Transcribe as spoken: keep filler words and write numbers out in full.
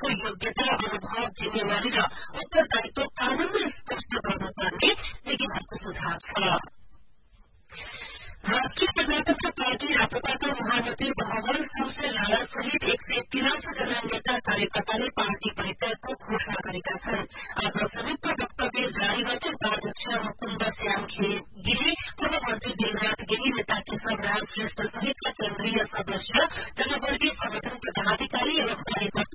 उनको योग्यता अनुभव जिम्मेवारी र उत्तरदायित्व कानूनले स्पष्ट गर्नुपर्ने विज्ञहरूको सुझाव छ। राष्ट्रिय प्रजातन्त्र पार्टी राप्रपाका महामन्त्री भगवान शमशेर राणा सहित एक सय तिरासी जना नेता कार्यकर्ताले पार्टी परित्यागको घोषणा गरेका छन्। आज संयुक्त वक्तव्य जारी गर्दै उपाध्यक्ष मुकुन्द श्याम गिरी, पूर्व मन्त्री दिलराज गिरी, नेता केशव राज श्रेष्ठ सहितका केन्द्रीय सदस्य, जनवर्गीय संगठन पदाधिकारी एवं कार्यकर्ता